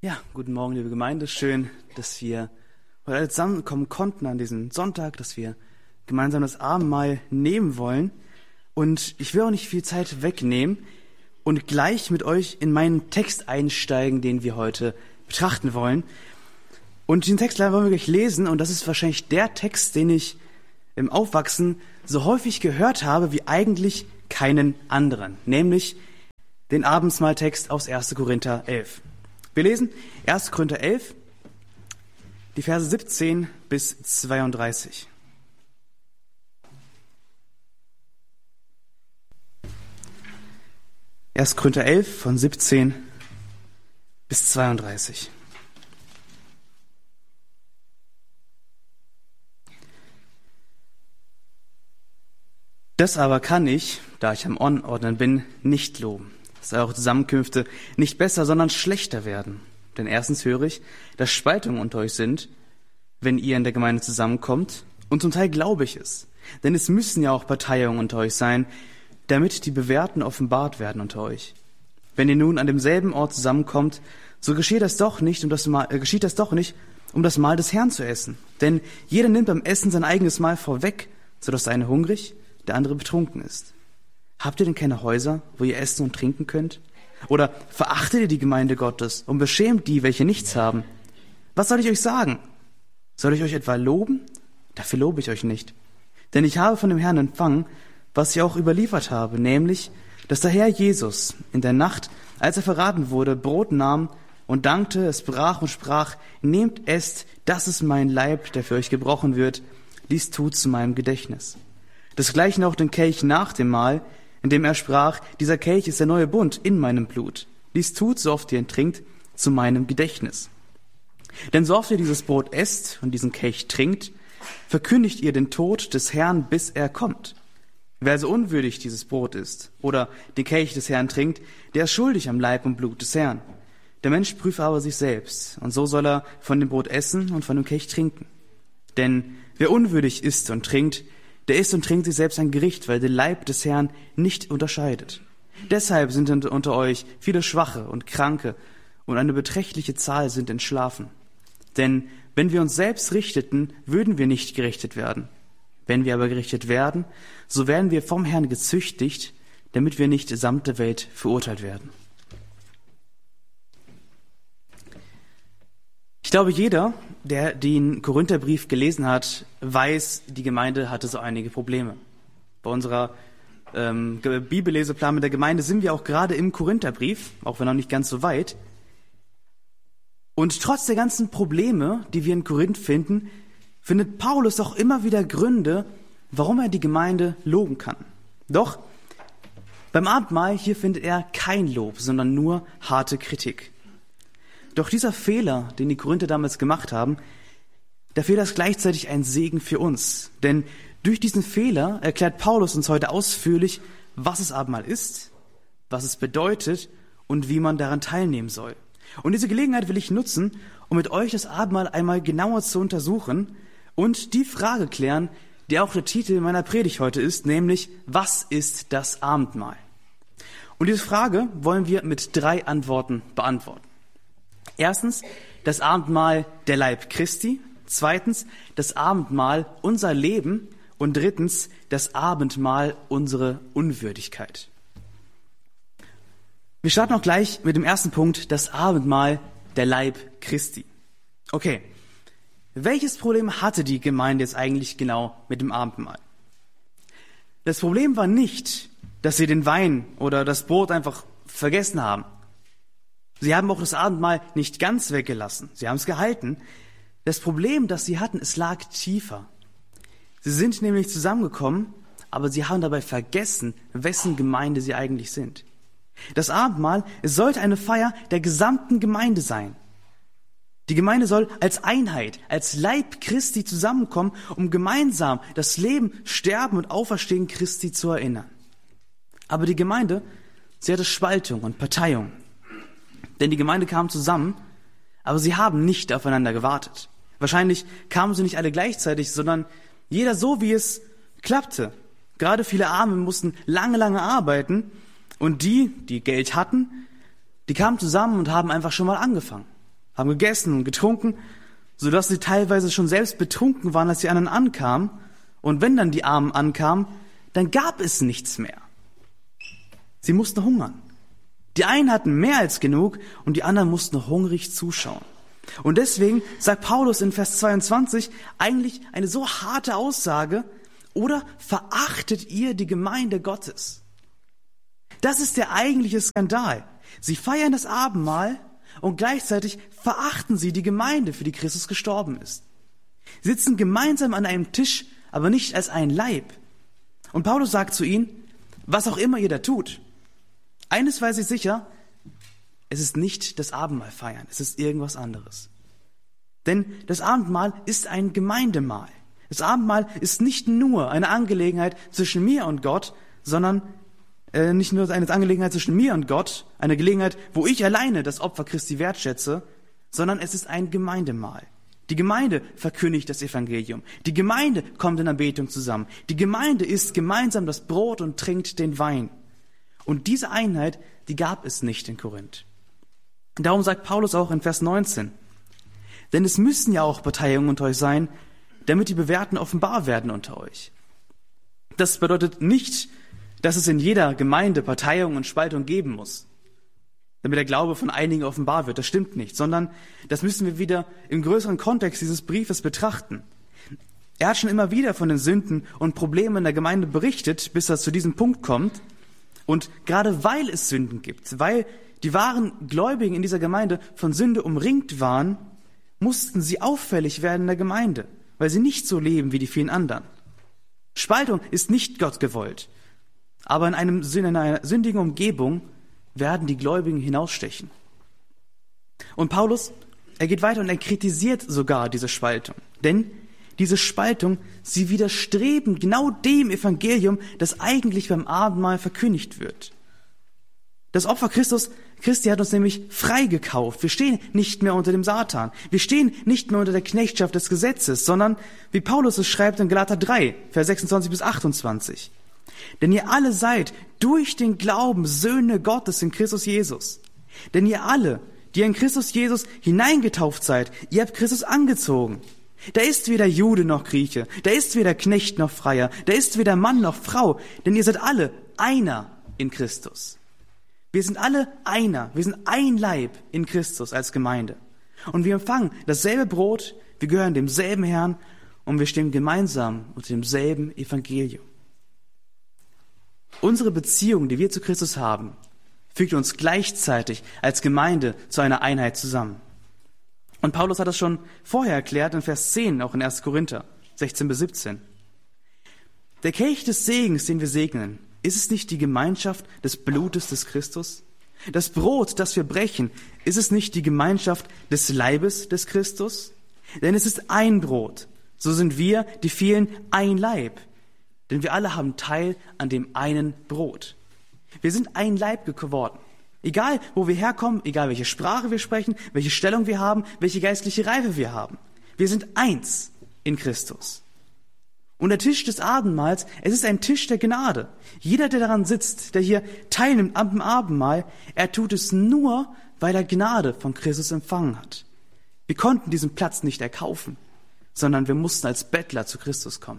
Ja, guten Morgen, liebe Gemeinde. Schön, dass wir heute alle zusammenkommen konnten an diesem Sonntag, dass wir gemeinsam das Abendmahl nehmen wollen. Und ich will auch nicht viel Zeit wegnehmen und gleich mit euch in meinen Text einsteigen, den wir heute betrachten wollen. Und diesen Text wollen wir gleich lesen, und das ist wahrscheinlich der Text, den ich im Aufwachsen so häufig gehört habe wie eigentlich keinen anderen, nämlich den Abendmahltext aus 1. Korinther 11. Wir lesen 1. Korinther 11, die Verse 17 bis 32. Erst Korinther 11 von 17 bis 32. Das aber kann ich, da ich am Anordnen bin, nicht loben, dass eure Zusammenkünfte nicht besser, sondern schlechter werden. Denn erstens höre ich, dass Spaltungen unter euch sind, wenn ihr in der Gemeinde zusammenkommt, und zum Teil glaube ich es. Denn es müssen ja auch Parteiungen unter euch sein, damit die Bewährten offenbart werden unter euch. Wenn ihr nun an demselben Ort zusammenkommt, so geschieht das doch nicht, um das Mahl des Herrn zu essen. Denn jeder nimmt beim Essen sein eigenes Mahl vorweg, sodass der eine hungrig, der andere betrunken ist. Habt ihr denn keine Häuser, wo ihr essen und trinken könnt? Oder verachtet ihr die Gemeinde Gottes und beschämt die, welche nichts haben? Was soll ich euch sagen? Soll ich euch etwa loben? Dafür lobe ich euch nicht. Denn ich habe von dem Herrn empfangen, was ich auch überliefert habe, nämlich, dass der Herr Jesus in der Nacht, als er verraten wurde, Brot nahm und dankte, es brach und sprach: Nehmt, esst, das ist mein Leib, der für euch gebrochen wird, dies tut zu meinem Gedächtnis. Desgleichen auch den Kelch nach dem Mahl, indem er sprach: Dieser Kelch ist der neue Bund in meinem Blut. Dies tut, so oft ihr ihn trinkt, zu meinem Gedächtnis. Denn so oft ihr dieses Brot esst und diesen Kelch trinkt, verkündigt ihr den Tod des Herrn, bis er kommt. Wer also unwürdig dieses Brot isst oder den Kelch des Herrn trinkt, der ist schuldig am Leib und Blut des Herrn. Der Mensch prüfe aber sich selbst, und so soll er von dem Brot essen und von dem Kelch trinken. Denn wer unwürdig isst und trinkt, der isst und trinkt sich selbst ein Gericht, weil der Leib des Herrn nicht unterscheidet. Deshalb sind unter euch viele Schwache und Kranke, und eine beträchtliche Zahl sind entschlafen. Denn wenn wir uns selbst richteten, würden wir nicht gerichtet werden. Wenn wir aber gerichtet werden, so werden wir vom Herrn gezüchtigt, damit wir nicht samt der Welt verurteilt werden. Ich glaube, jeder, der den Korintherbrief gelesen hat, weiß, die Gemeinde hatte so einige Probleme. Bei unserer Bibelleseplan mit der Gemeinde sind wir auch gerade im Korintherbrief, auch wenn noch nicht ganz so weit. Und trotz der ganzen Probleme, die wir in Korinth finden, findet Paulus auch immer wieder Gründe, warum er die Gemeinde loben kann. Doch beim Abendmahl hier findet er kein Lob, sondern nur harte Kritik. Doch dieser Fehler, den die Korinther damals gemacht haben, der Fehler ist gleichzeitig ein Segen für uns. Denn durch diesen Fehler erklärt Paulus uns heute ausführlich, was das Abendmahl ist, was es bedeutet und wie man daran teilnehmen soll. Und diese Gelegenheit will ich nutzen, um mit euch das Abendmahl einmal genauer zu untersuchen und die Frage klären, die auch der Titel meiner Predigt heute ist, nämlich: Was ist das Abendmahl? Und diese Frage wollen wir mit 3 Antworten beantworten. Erstens, das Abendmahl der Leib Christi. Zweitens, das Abendmahl unser Leben. Und drittens, das Abendmahl unsere Unwürdigkeit. Wir starten auch gleich mit dem ersten Punkt, das Abendmahl der Leib Christi. Okay, welches Problem hatte die Gemeinde jetzt eigentlich genau mit dem Abendmahl? Das Problem war nicht, dass sie den Wein oder das Brot einfach vergessen haben. Sie haben auch das Abendmahl nicht ganz weggelassen. Sie haben es gehalten. Das Problem, das sie hatten, es lag tiefer. Sie sind nämlich zusammengekommen, aber sie haben dabei vergessen, wessen Gemeinde sie eigentlich sind. Das Abendmahl, es sollte eine Feier der gesamten Gemeinde sein. Die Gemeinde soll als Einheit, als Leib Christi zusammenkommen, um gemeinsam das Leben, Sterben und Auferstehen Christi zu erinnern. Aber die Gemeinde, sie hatte Spaltung und Parteiung. Denn die Gemeinde kam zusammen, aber sie haben nicht aufeinander gewartet. Wahrscheinlich kamen sie nicht alle gleichzeitig, sondern jeder so, wie es klappte. Gerade viele Arme mussten lange arbeiten, und die Geld hatten, die kamen zusammen und haben einfach schon mal angefangen. haben gegessen und getrunken, sodass sie teilweise schon selbst betrunken waren, als die anderen ankamen. Und wenn dann die Armen ankamen, dann gab es nichts mehr. Sie mussten hungern. Die einen hatten mehr als genug und die anderen mussten hungrig zuschauen. Und deswegen sagt Paulus in Vers 22 eigentlich eine so harte Aussage: Oder verachtet ihr die Gemeinde Gottes? Das ist der eigentliche Skandal. Sie feiern das Abendmahl und gleichzeitig verachten sie die Gemeinde, für die Christus gestorben ist. Sie sitzen gemeinsam an einem Tisch, aber nicht als ein Leib. Und Paulus sagt zu ihnen: Was auch immer ihr da tut, eines weiß ich sicher, es ist nicht das Abendmahl feiern, es ist irgendwas anderes. Denn das Abendmahl ist ein Gemeindemahl. Das Abendmahl ist nicht nur eine Angelegenheit zwischen mir und Gott, sondern nicht nur eine Angelegenheit zwischen mir und Gott, eine Gelegenheit, wo ich alleine das Opfer Christi wertschätze, sondern es ist ein Gemeindemahl. Die Gemeinde verkündigt das Evangelium. Die Gemeinde kommt in Anbetung zusammen. Die Gemeinde isst gemeinsam das Brot und trinkt den Wein. Und diese Einheit, die gab es nicht in Korinth. Darum sagt Paulus auch in Vers 19: Denn es müssen ja auch Parteiungen unter euch sein, damit die Bewährten offenbar werden unter euch. Das bedeutet nicht, dass es in jeder Gemeinde Parteiung und Spaltung geben muss, damit der Glaube von einigen offenbar wird. Das stimmt nicht, sondern das müssen wir wieder im größeren Kontext dieses Briefes betrachten. Er hat schon immer wieder von den Sünden und Problemen in der Gemeinde berichtet, bis er zu diesem Punkt kommt. Und gerade weil es Sünden gibt, weil die wahren Gläubigen in dieser Gemeinde von Sünde umringt waren, mussten sie auffällig werden in der Gemeinde, weil sie nicht so leben wie die vielen anderen. Spaltung ist nicht Gott gewollt, aber in einer sündigen Umgebung werden die Gläubigen hinausstechen. Und Paulus, er geht weiter und er kritisiert sogar diese Spaltung. Denn diese Spaltung, sie widerstreben genau dem Evangelium, das eigentlich beim Abendmahl verkündigt wird. Das Opfer Christi hat uns nämlich freigekauft. Wir stehen nicht mehr unter dem Satan. Wir stehen nicht mehr unter der Knechtschaft des Gesetzes, sondern, wie Paulus es schreibt in Galater 3, Vers 26 bis 28. Denn ihr alle seid durch den Glauben Söhne Gottes in Christus Jesus. Denn ihr alle, die in Christus Jesus hineingetauft seid, ihr habt Christus angezogen. Da ist weder Jude noch Grieche, da ist weder Knecht noch Freier, da ist weder Mann noch Frau, denn ihr seid alle einer in Christus. Wir sind alle einer, wir sind ein Leib in Christus als Gemeinde. Und wir empfangen dasselbe Brot, wir gehören demselben Herrn und wir stehen gemeinsam unter demselben Evangelium. Unsere Beziehung, die wir zu Christus haben, fügt uns gleichzeitig als Gemeinde zu einer Einheit zusammen. Und Paulus hat das schon vorher erklärt in Vers 10, auch in 1. Korinther 16 bis 17. Der Kelch des Segens, den wir segnen, ist es nicht die Gemeinschaft des Blutes des Christus? Das Brot, das wir brechen, ist es nicht die Gemeinschaft des Leibes des Christus? Denn es ist ein Brot, so sind wir, die vielen, ein Leib. Denn wir alle haben Teil an dem einen Brot. Wir sind ein Leib geworden. Egal, wo wir herkommen, egal welche Sprache wir sprechen, welche Stellung wir haben, welche geistliche Reife wir haben. Wir sind eins in Christus. Und der Tisch des Abendmahls, es ist ein Tisch der Gnade. Jeder, der daran sitzt, der hier teilnimmt am Abendmahl, er tut es nur, weil er Gnade von Christus empfangen hat. Wir konnten diesen Platz nicht erkaufen, sondern wir mussten als Bettler zu Christus kommen.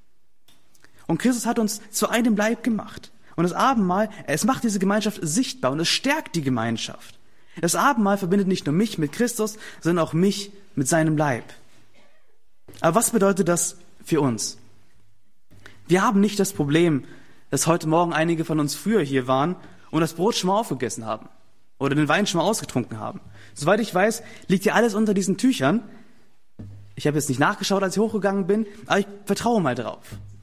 Und Christus hat uns zu einem Leib gemacht. Und das Abendmahl, es macht diese Gemeinschaft sichtbar und es stärkt die Gemeinschaft. Das Abendmahl verbindet nicht nur mich mit Christus, sondern auch mich mit seinem Leib. Aber was bedeutet das für uns? Wir haben nicht das Problem, dass heute Morgen einige von uns früher hier waren und das Brot schon mal aufgegessen haben oder den Wein schon mal ausgetrunken haben. Soweit ich weiß, liegt hier alles unter diesen Tüchern. Ich habe jetzt nicht nachgeschaut, als ich hochgegangen bin, aber ich vertraue mal drauf.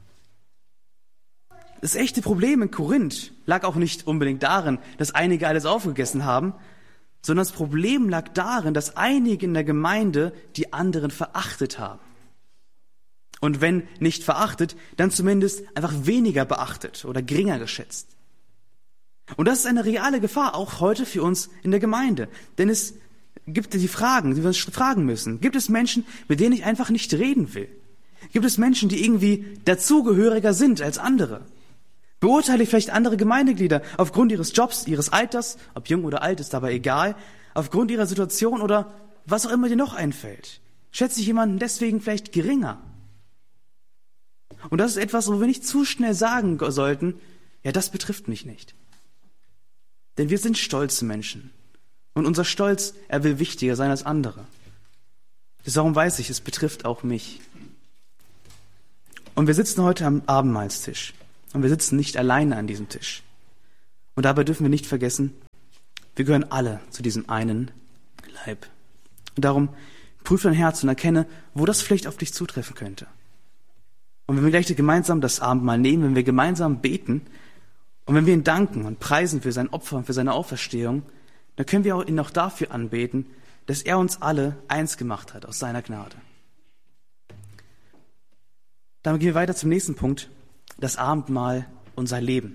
Das echte Problem in Korinth lag auch nicht unbedingt darin, dass einige alles aufgegessen haben, sondern das Problem lag darin, dass einige in der Gemeinde die anderen verachtet haben. Und wenn nicht verachtet, dann zumindest einfach weniger beachtet oder geringer geschätzt. Und das ist eine reale Gefahr, auch heute für uns in der Gemeinde. Denn es gibt die Fragen, die wir uns fragen müssen. Gibt es Menschen, mit denen ich einfach nicht reden will? Gibt es Menschen, die irgendwie dazugehöriger sind als andere? Beurteile ich vielleicht andere Gemeindeglieder aufgrund ihres Jobs, ihres Alters, ob jung oder alt, ist dabei egal, aufgrund ihrer Situation oder was auch immer dir noch einfällt. Schätze ich jemanden deswegen vielleicht geringer? Und das ist etwas, wo wir nicht zu schnell sagen sollten, ja, das betrifft mich nicht. Denn wir sind stolze Menschen. Und unser Stolz, er will wichtiger sein als andere. Darum weiß ich, es betrifft auch mich. Und wir sitzen heute am Abendmahlstisch. Und wir sitzen nicht alleine an diesem Tisch. Und dabei dürfen wir nicht vergessen, wir gehören alle zu diesem einen Leib. Und darum prüf dein Herz und erkenne, wo das vielleicht auf dich zutreffen könnte. Und wenn wir gleich gemeinsam das Abendmahl nehmen, wenn wir gemeinsam beten und wenn wir ihn danken und preisen für sein Opfer und für seine Auferstehung, dann können wir ihn auch dafür anbeten, dass er uns alle eins gemacht hat aus seiner Gnade. Dann gehen wir weiter zum nächsten Punkt, das Abendmahl, unser Leben.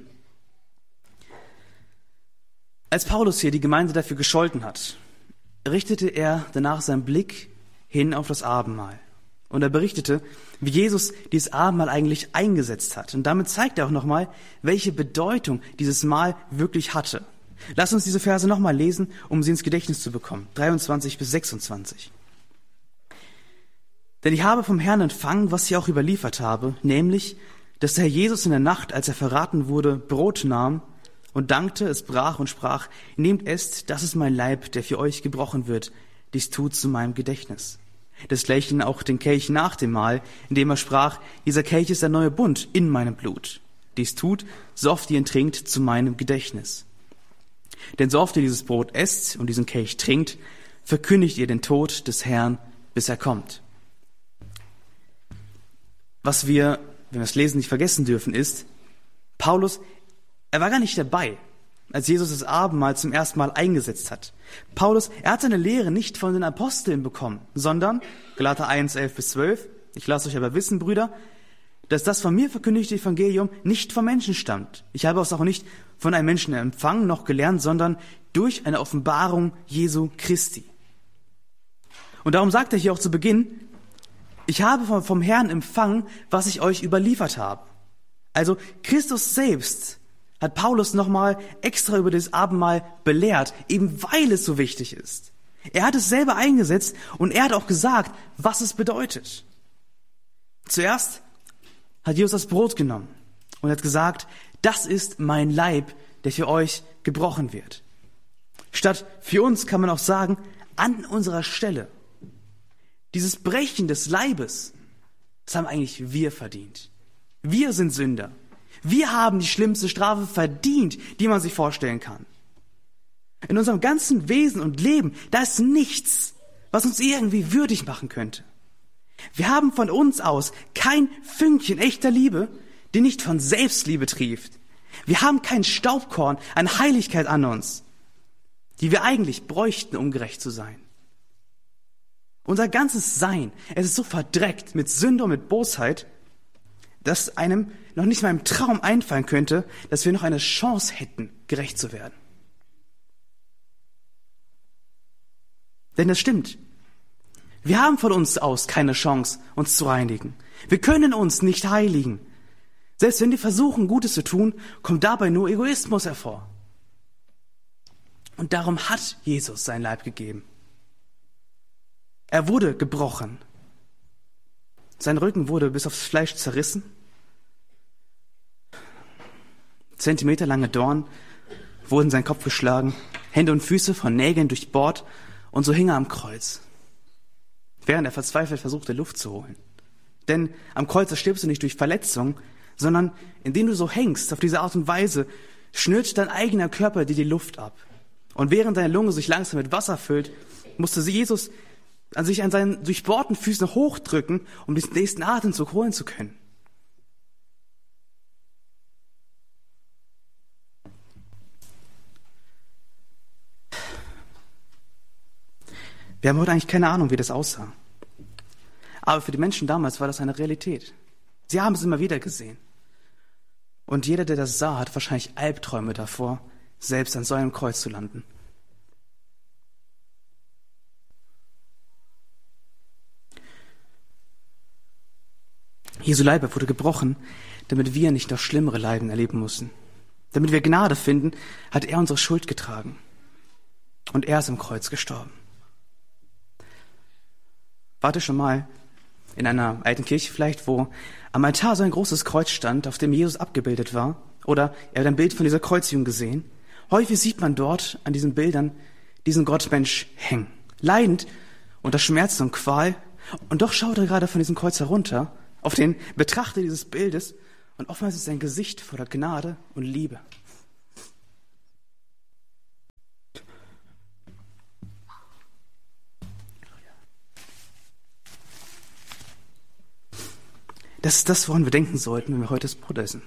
Als Paulus hier die Gemeinde dafür gescholten hat, richtete er danach seinen Blick hin auf das Abendmahl. Und er berichtete, wie Jesus dieses Abendmahl eigentlich eingesetzt hat. Und damit zeigt er auch nochmal, welche Bedeutung dieses Mahl wirklich hatte. Lass uns diese Verse nochmal lesen, um sie ins Gedächtnis zu bekommen. 23 bis 26. Denn ich habe vom Herrn empfangen, was ich auch überliefert habe, nämlich, dass der Herr Jesus in der Nacht, als er verraten wurde, Brot nahm und dankte, es brach und sprach, nehmt esst, das ist mein Leib, der für euch gebrochen wird, dies tut zu meinem Gedächtnis. Desgleichen auch den Kelch nach dem Mahl, indem er sprach, dieser Kelch ist der neue Bund in meinem Blut. Dies tut, so oft ihr ihn trinkt, zu meinem Gedächtnis. Denn so oft ihr dieses Brot esst und diesen Kelch trinkt, verkündigt ihr den Tod des Herrn, bis er kommt. Was wir, wenn wir es lesen, nicht vergessen dürfen, ist, Paulus, er war gar nicht dabei, als Jesus das Abendmahl zum ersten Mal eingesetzt hat. Paulus, er hat seine Lehre nicht von den Aposteln bekommen, sondern, Galater 1, 11 bis 12, ich lasse euch aber wissen, Brüder, dass das von mir verkündigte Evangelium nicht vom Menschen stammt. Ich habe es auch nicht von einem Menschen empfangen noch gelernt, sondern durch eine Offenbarung Jesu Christi. Und darum sagt er hier auch zu Beginn, ich habe vom Herrn empfangen, was ich euch überliefert habe. Also Christus selbst hat Paulus nochmal extra über das Abendmahl belehrt, eben weil es so wichtig ist. Er hat es selber eingesetzt und er hat auch gesagt, was es bedeutet. Zuerst hat Jesus das Brot genommen und hat gesagt, das ist mein Leib, der für euch gebrochen wird. Statt für uns kann man auch sagen, an unserer Stelle. Dieses Brechen des Leibes, das haben eigentlich wir verdient. Wir sind Sünder. Wir haben die schlimmste Strafe verdient, die man sich vorstellen kann. In unserem ganzen Wesen und Leben, da ist nichts, was uns irgendwie würdig machen könnte. Wir haben von uns aus kein Fünkchen echter Liebe, die nicht von Selbstliebe trieft. Wir haben kein Staubkorn an Heiligkeit an uns, die wir eigentlich bräuchten, um gerecht zu sein. Unser ganzes Sein, es ist so verdreckt mit Sünde und mit Bosheit, dass einem noch nicht mal im Traum einfallen könnte, dass wir noch eine Chance hätten, gerecht zu werden. Denn das stimmt. Wir haben von uns aus keine Chance, uns zu reinigen. Wir können uns nicht heiligen. Selbst wenn wir versuchen, Gutes zu tun, kommt dabei nur Egoismus hervor. Und darum hat Jesus sein Leib gegeben. Er wurde gebrochen. Sein Rücken wurde bis aufs Fleisch zerrissen. Zentimeterlange Dornen wurden in seinen Kopf geschlagen, Hände und Füße von Nägeln durchbohrt und so hing er am Kreuz, während er verzweifelt versuchte, Luft zu holen. Denn am Kreuz stirbst du nicht durch Verletzung, sondern indem du so hängst, auf diese Art und Weise, schnürt dein eigener Körper dir die Luft ab. Und während deine Lunge sich langsam mit Wasser füllt, musste Jesus sich an seinen durchbohrten Füßen hochdrücken, um diesen nächsten Atemzug holen zu können. Wir haben heute eigentlich keine Ahnung, wie das aussah. Aber für die Menschen damals war das eine Realität. Sie haben es immer wieder gesehen. Und jeder, der das sah, hat wahrscheinlich Albträume davor, selbst an so einem Kreuz zu landen. Jesu Leib wurde gebrochen, damit wir nicht noch schlimmere Leiden erleben mussten. Damit wir Gnade finden, hat er unsere Schuld getragen. Und er ist am Kreuz gestorben. Warte schon mal in einer alten Kirche vielleicht, wo am Altar so ein großes Kreuz stand, auf dem Jesus abgebildet war. Oder er hat ein Bild von dieser Kreuzigung gesehen. Häufig sieht man dort an diesen Bildern diesen Gottmensch hängen, leidend unter Schmerzen und Qual. Und doch schaut er gerade von diesem Kreuz herunter auf den Betrachter dieses Bildes und oftmals ist sein Gesicht voller Gnade und Liebe. Das ist das, woran wir denken sollten, wenn wir heute das Brot essen.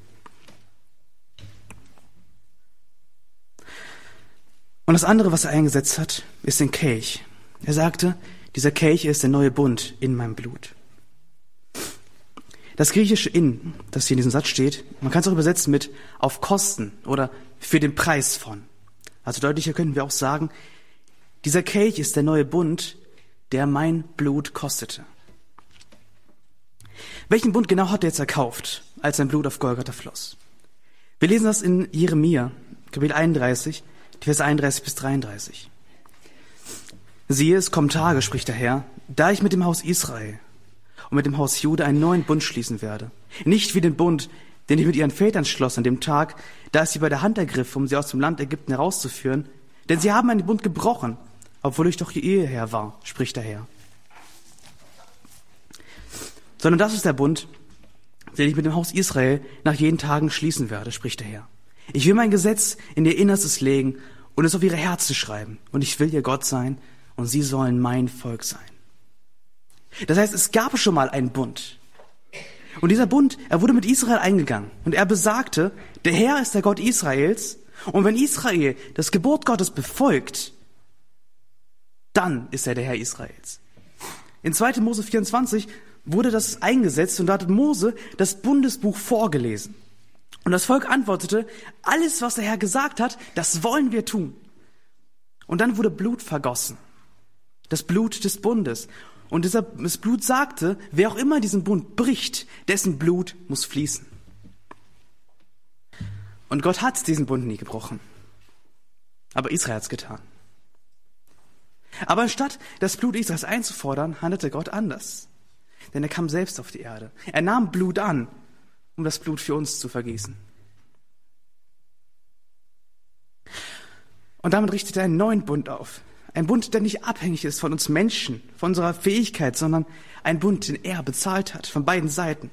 Und das andere, was er eingesetzt hat, ist den Kelch. Er sagte, dieser Kelch ist der neue Bund in meinem Blut. Das griechische in, das hier in diesem Satz steht, man kann es auch übersetzen mit auf Kosten oder für den Preis von. Also deutlicher könnten wir auch sagen, dieser Kelch ist der neue Bund, der mein Blut kostete. Welchen Bund genau hat er jetzt erkauft, als sein Blut auf Golgatha floss? Wir lesen das in Jeremia, Kapitel 31, die Verse 31 bis 33. Siehe, es kommen Tage, spricht der Herr, da ich mit dem Haus Israel und mit dem Haus Juda einen neuen Bund schließen werde. Nicht wie den Bund, den ich mit ihren Vätern schloss an dem Tag, da ich sie bei der Hand ergriff, um sie aus dem Land Ägypten herauszuführen, denn sie haben einen Bund gebrochen, obwohl ich doch ihr Eheherr war, spricht der Herr. Sondern das ist der Bund, den ich mit dem Haus Israel nach jenen Tagen schließen werde, spricht der Herr. Ich will mein Gesetz in ihr Innerstes legen und es auf ihre Herzen schreiben. Und ich will ihr Gott sein und sie sollen mein Volk sein. Das heißt, es gab schon mal einen Bund. Und dieser Bund, er wurde mit Israel eingegangen. Und er besagte, der Herr ist der Gott Israels. Und wenn Israel das Gebot Gottes befolgt, dann ist er der Herr Israels. In 2. Mose 24 wurde das eingesetzt und da hat Mose das Bundesbuch vorgelesen. Und das Volk antwortete, alles, was der Herr gesagt hat, das wollen wir tun. Und dann wurde Blut vergossen. Das Blut des Bundes. Und das Blut sagte, wer auch immer diesen Bund bricht, dessen Blut muss fließen. Und Gott hat diesen Bund nie gebrochen. Aber Israel hat es getan. Aber anstatt das Blut Israels einzufordern, handelte Gott anders. Denn er kam selbst auf die Erde. Er nahm Blut an, um das Blut für uns zu vergießen. Und damit richtet er einen neuen Bund auf. Ein Bund, der nicht abhängig ist von uns Menschen, von unserer Fähigkeit, sondern ein Bund, den er bezahlt hat, von beiden Seiten.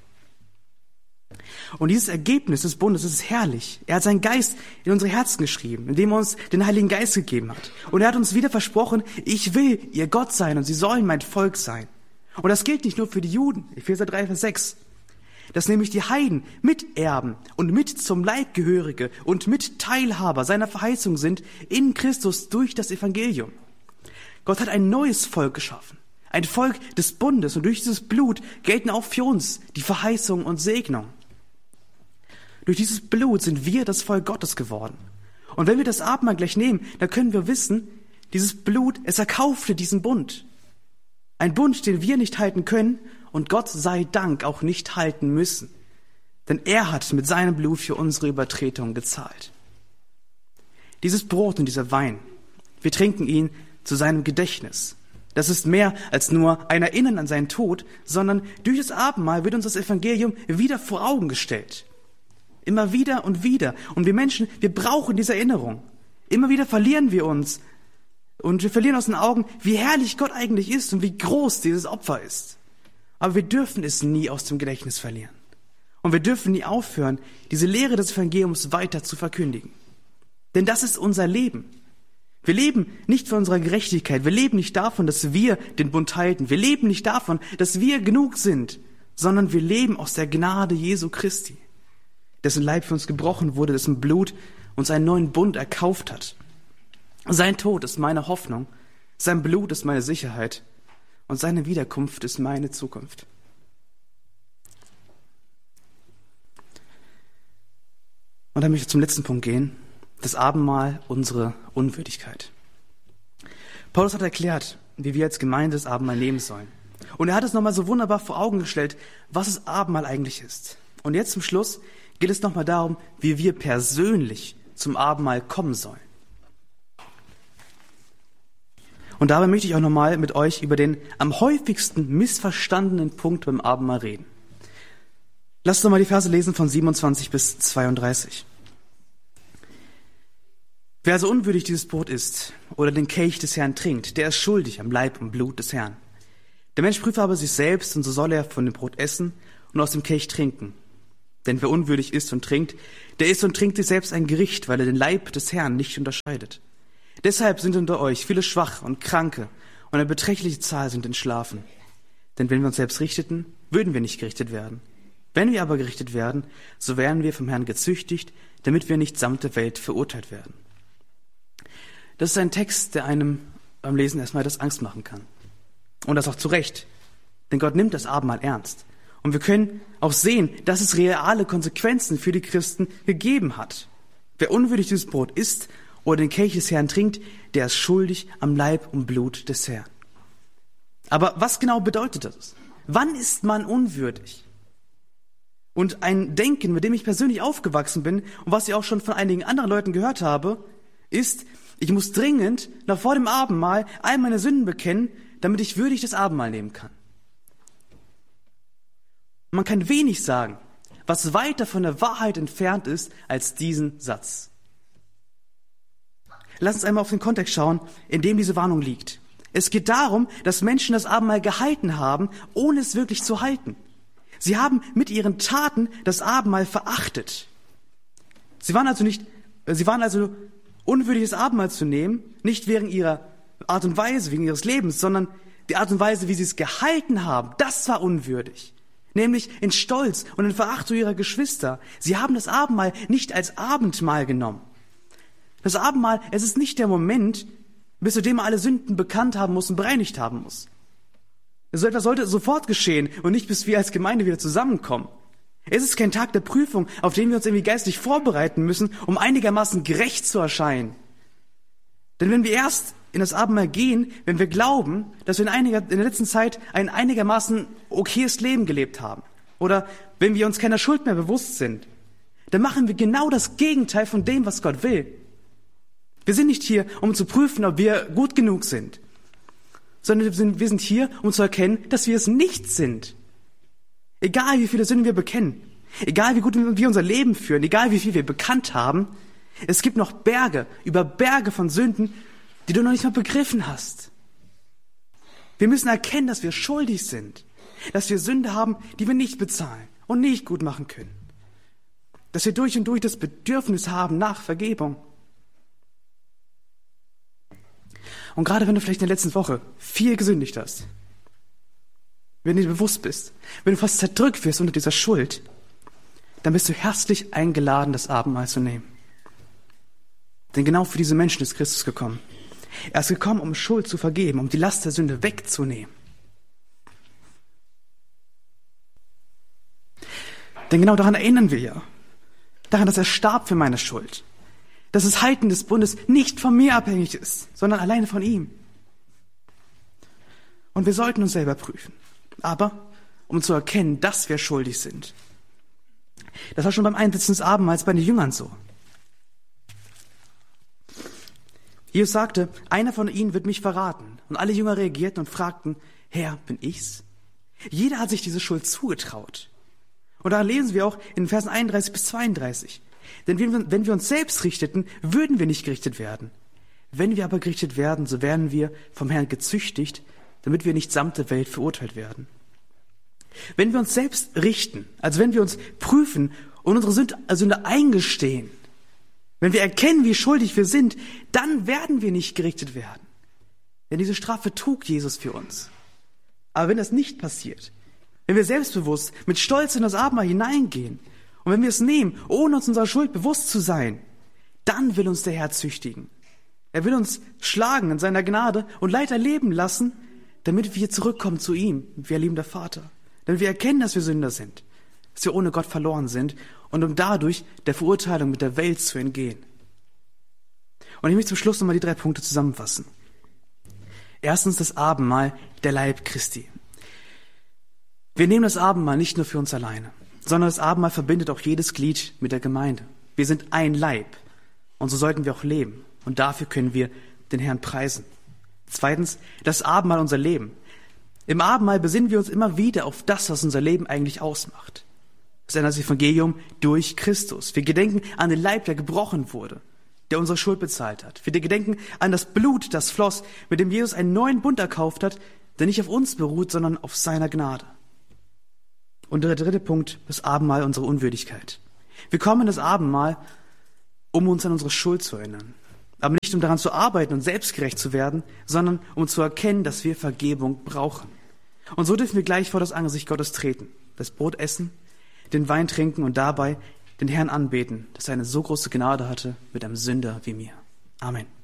Und dieses Ergebnis des Bundes ist herrlich. Er hat seinen Geist in unsere Herzen geschrieben, indem er uns den Heiligen Geist gegeben hat. Und er hat uns wieder versprochen, ich will ihr Gott sein und sie sollen mein Volk sein. Und das gilt nicht nur für die Juden, Epheser 3, Vers 6, dass nämlich die Heiden Miterben und mit zum Leib Gehörige und mit Teilhaber seiner Verheißung sind in Christus durch das Evangelium. Gott hat ein neues Volk geschaffen, ein Volk des Bundes und durch dieses Blut gelten auch für uns die Verheißung und Segnung. Durch dieses Blut sind wir das Volk Gottes geworden. Und wenn wir das Abendmahl gleich nehmen, dann können wir wissen, dieses Blut, es erkaufte diesen Bund. Ein Bund, den wir nicht halten können und Gott sei Dank auch nicht halten müssen. Denn er hat mit seinem Blut für unsere Übertretungen gezahlt. Dieses Brot und dieser Wein, wir trinken ihn zu seinem Gedächtnis. Das ist mehr als nur ein Erinnern an seinen Tod, sondern durch das Abendmahl wird uns das Evangelium wieder vor Augen gestellt. Immer wieder und wieder. Und wir Menschen, wir brauchen diese Erinnerung. Immer wieder verlieren wir uns. Und wir verlieren aus den Augen, wie herrlich Gott eigentlich ist und wie groß dieses Opfer ist. Aber wir dürfen es nie aus dem Gedächtnis verlieren. Und wir dürfen nie aufhören, diese Lehre des Evangeliums weiter zu verkündigen. Denn das ist unser Leben. Wir leben nicht von unserer Gerechtigkeit. Wir leben nicht davon, dass wir den Bund halten. Wir leben nicht davon, dass wir genug sind, sondern wir leben aus der Gnade Jesu Christi, dessen Leib für uns gebrochen wurde, dessen Blut uns einen neuen Bund erkauft hat. Sein Tod ist meine Hoffnung, sein Blut ist meine Sicherheit und seine Wiederkunft ist meine Zukunft. Und dann möchte ich zum letzten Punkt gehen, das Abendmahl, unsere Unwürdigkeit. Paulus hat erklärt, wie wir als Gemeinde das Abendmahl nehmen sollen. Und er hat es nochmal so wunderbar vor Augen gestellt, was das Abendmahl eigentlich ist. Und jetzt zum Schluss geht es nochmal darum, wie wir persönlich zum Abendmahl kommen sollen. Und dabei möchte ich auch nochmal mit euch über den am häufigsten missverstandenen Punkt beim Abendmahl reden. Lasst uns mal die Verse lesen von 27 bis 32. Wer also unwürdig dieses Brot isst oder den Kelch des Herrn trinkt, der ist schuldig am Leib und Blut des Herrn. Der Mensch prüfe aber sich selbst, und so soll er von dem Brot essen und aus dem Kelch trinken. Denn wer unwürdig isst und trinkt, der isst und trinkt sich selbst ein Gericht, weil er den Leib des Herrn nicht unterscheidet. Deshalb sind unter euch viele Schwache und Kranke, und eine beträchtliche Zahl sind entschlafen. Denn wenn wir uns selbst richteten, würden wir nicht gerichtet werden. Wenn wir aber gerichtet werden, so werden wir vom Herrn gezüchtigt, damit wir nicht samt der Welt verurteilt werden. Das ist ein Text, der einem beim Lesen erstmal das Angst machen kann. Und das auch zu Recht. Denn Gott nimmt das Abendmahl ernst. Und wir können auch sehen, dass es reale Konsequenzen für die Christen gegeben hat. Wer unwürdig dieses Brot isst oder den Kelch des Herrn trinkt, der ist schuldig am Leib und Blut des Herrn. Aber was genau bedeutet das? Wann ist man unwürdig? Und ein Denken, mit dem ich persönlich aufgewachsen bin und was ich auch schon von einigen anderen Leuten gehört habe, ist, ich muss dringend noch vor dem Abendmahl all meine Sünden bekennen, damit ich würdig das Abendmahl nehmen kann. Man kann wenig sagen, was weiter von der Wahrheit entfernt ist als diesen Satz. Lass uns einmal auf den Kontext schauen, in dem diese Warnung liegt. Es geht darum, dass Menschen das Abendmahl gehalten haben, ohne es wirklich zu halten. Sie haben mit ihren Taten das Abendmahl verachtet. Sie waren also unwürdig, das Abendmahl zu nehmen, nicht wegen ihrer Art und Weise, wegen ihres Lebens, sondern die Art und Weise, wie sie es gehalten haben, das war unwürdig. Nämlich in Stolz und in Verachtung ihrer Geschwister. Sie haben das Abendmahl nicht als Abendmahl genommen. Das Abendmahl, es ist nicht der Moment, bis zu dem man alle Sünden bekannt haben muss und bereinigt haben muss. So etwas sollte sofort geschehen und nicht, bis wir als Gemeinde wieder zusammenkommen. Es ist kein Tag der Prüfung, auf den wir uns irgendwie geistlich vorbereiten müssen, um einigermaßen gerecht zu erscheinen. Denn wenn wir erst in das Abendmahl gehen, wenn wir glauben, dass wir in der letzten Zeit ein einigermaßen okayes Leben gelebt haben, oder wenn wir uns keiner Schuld mehr bewusst sind, dann machen wir genau das Gegenteil von dem, was Gott will. Wir sind nicht hier, um zu prüfen, ob wir gut genug sind, sondern wir sind hier, um zu erkennen, dass wir es nicht sind. Egal, wie viele Sünden wir bekennen, egal, wie gut wir unser Leben führen, egal, wie viel wir bekannt haben, es gibt noch Berge über Berge von Sünden, die du noch nicht mal begriffen hast. Wir müssen erkennen, dass wir schuldig sind, dass wir Sünde haben, die wir nicht bezahlen und nicht gut machen können. Dass wir durch und durch das Bedürfnis haben nach Vergebung. Und gerade wenn du vielleicht in der letzten Woche viel gesündigt hast, wenn du dir bewusst bist, wenn du fast zerdrückt wirst unter dieser Schuld, dann bist du herzlich eingeladen, das Abendmahl zu nehmen. Denn genau für diese Menschen ist Christus gekommen. Er ist gekommen, um Schuld zu vergeben, um die Last der Sünde wegzunehmen. Denn genau daran erinnern wir ja. Daran, dass er starb für meine Schuld. Dass das Halten des Bundes nicht von mir abhängig ist, sondern alleine von ihm. Und wir sollten uns selber prüfen. Aber um zu erkennen, dass wir schuldig sind. Das war schon beim Einsetzen des Abendmahls bei den Jüngern so. Jesus sagte, einer von ihnen wird mich verraten. Und alle Jünger reagierten und fragten, Herr, bin ich's? Jeder hat sich diese Schuld zugetraut. Und da lesen wir auch in den Versen 31 bis 32. Denn wenn wir uns selbst richteten, würden wir nicht gerichtet werden. Wenn wir aber gerichtet werden, so werden wir vom Herrn gezüchtigt, damit wir nicht samt der Welt verurteilt werden. Wenn wir uns selbst richten, also wenn wir uns prüfen und unsere Sünde eingestehen, wenn wir erkennen, wie schuldig wir sind, dann werden wir nicht gerichtet werden. Denn diese Strafe trug Jesus für uns. Aber wenn das nicht passiert, wenn wir selbstbewusst mit Stolz in das Abendmahl hineingehen und wenn wir es nehmen, ohne uns unserer Schuld bewusst zu sein, dann will uns der Herr züchtigen. Er will uns schlagen in seiner Gnade und Leid erleben lassen, damit wir zurückkommen zu ihm, wie ein liebender Vater. Damit wir erkennen, dass wir Sünder sind, dass wir ohne Gott verloren sind und um dadurch der Verurteilung mit der Welt zu entgehen. Und ich möchte zum Schluss nochmal die 3 Punkte zusammenfassen. Erstens das Abendmahl, der Leib Christi. Wir nehmen das Abendmahl nicht nur für uns alleine, sondern das Abendmahl verbindet auch jedes Glied mit der Gemeinde. Wir sind ein Leib und so sollten wir auch leben und dafür können wir den Herrn preisen. Zweitens, das Abendmahl unser Leben. Im Abendmahl besinnen wir uns immer wieder auf das, was unser Leben eigentlich ausmacht. Es ist das Evangelium durch Christus. Wir gedenken an den Leib, der gebrochen wurde, der unsere Schuld bezahlt hat. Wir gedenken an das Blut, das floss, mit dem Jesus einen neuen Bund erkauft hat, der nicht auf uns beruht, sondern auf seiner Gnade. Und der dritte Punkt, das Abendmahl, unsere Unwürdigkeit. Wir kommen in das Abendmahl, um uns an unsere Schuld zu erinnern. Aber nicht, um daran zu arbeiten und selbstgerecht zu werden, sondern um zu erkennen, dass wir Vergebung brauchen. Und so dürfen wir gleich vor das Angesicht Gottes treten, das Brot essen, den Wein trinken und dabei den Herrn anbeten, dass er eine so große Gnade hatte mit einem Sünder wie mir. Amen.